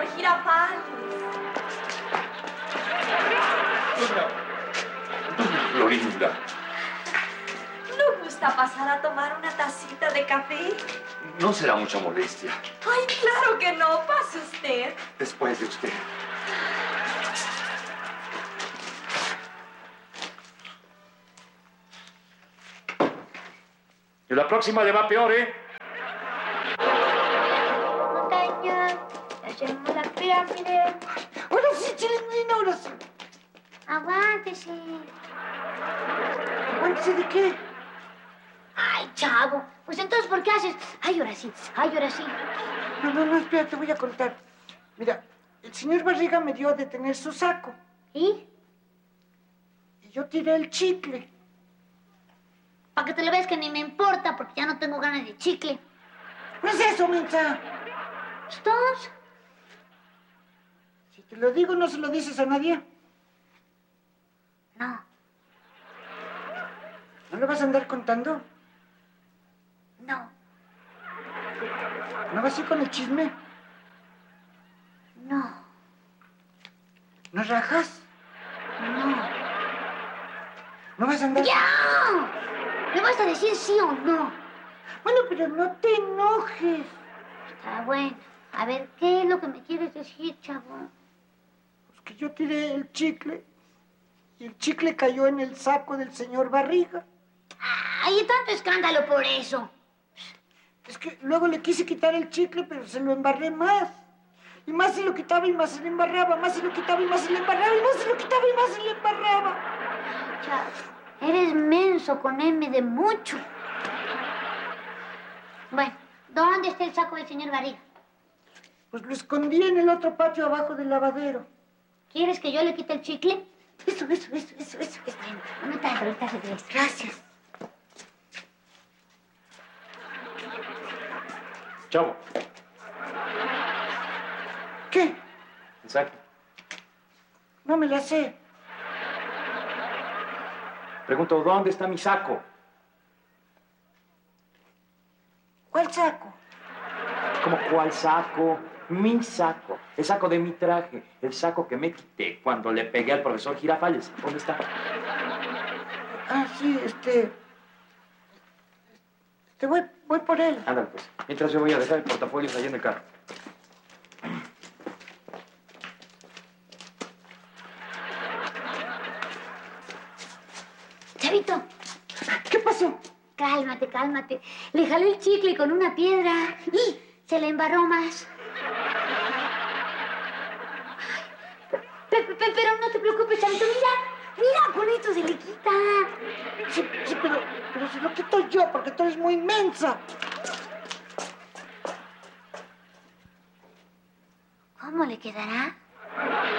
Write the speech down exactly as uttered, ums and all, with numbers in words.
profesor Girafales. Doña Florinda. ¿No gusta pasar a tomar una tacita de café? No será mucha molestia. Ay, claro que no. Pase usted. Después de usted. Y la próxima le va peor, ¿eh? Montaña, hacemos la pirámide. Ahora sí, Chilindrina, ahora sí. Aguántese. ¿Aguántese de qué? Ay, chavo. Pues entonces, ¿por qué haces? Ay, ahora sí. Ay, ahora sí. No, no, no, espera, te voy a contar. Mira, el señor Barriga me dio a detener su saco. ¿Y? Y yo tiré el chicle. Para que te lo veas que ni me importa, porque ya no tengo ganas de chicle. No es eso, mensa. ¿Estás? Si te lo digo, no se lo dices a nadie. No. ¿No lo vas a andar contando? No. ¿No vas a ir con el chisme? No. ¿No rajas? No. ¿No vas a andar...? ¡Ya! ¿Me vas a decir sí o no? Bueno, pero no te enojes. Está bueno. A ver, ¿qué es lo que me quieres decir, chavo? Pues que yo tiré el chicle y el chicle cayó en el saco del señor Barriga. Ay, tanto escándalo por eso. Es que luego le quise quitar el chicle, pero se lo embarré más. Y más se lo quitaba y más se le embarraba, más se lo quitaba y más se le embarraba, y más se lo quitaba y más se le embarraba. Chavo, eres menso con M de mucho. Bueno, ¿dónde está el saco del señor Barriga? Pues lo escondí en el otro patio abajo del lavadero. ¿Quieres que yo le quite el chicle? Eso, eso, eso, eso, eso. Bueno, no tanto, ahorita se tres. Gracias. Chavo. ¿Qué? El saco. No me la sé. Pregunto, ¿dónde está mi saco? ¿Cuál saco? ¿Cómo cuál saco? Mi saco. El saco de mi traje. El saco que me quité cuando le pegué al profesor Girafales. ¿Dónde está? Ah, sí, este... Te voy, voy por él. Ándale, pues. Mientras yo voy a dejar el portafolio allá en el carro. Chavito, ¿Qué pasó? cálmate, cálmate. Le jalé el chicle con una piedra y se le embarró más. Pe- pe- Pero no te preocupes, Chavito. Mira, mira, con esto se le quita. Sí, sí, pero, pero se lo quito yo porque tú eres muy inmensa. ¿Cómo le quedará?